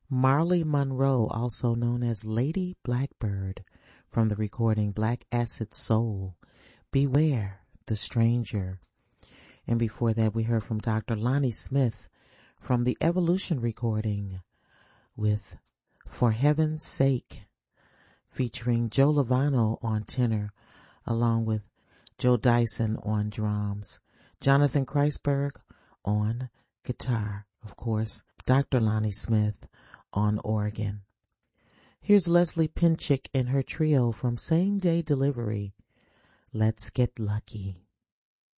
Marley Monroe, also known as Lady Blackbird, from the recording Black Acid Soul, Beware the Stranger. And before that, we heard from Dr. Lonnie Smith from the Evolution recording with For Heaven's Sake, featuring Joe Lovano on tenor, along with Joe Dyson on drums, Jonathan Kreisberg on guitar, of course, Dr. Lonnie Smith on organ. Here's Leslie Pinchick and her trio from Same Day Delivery, Let's Get Lucky.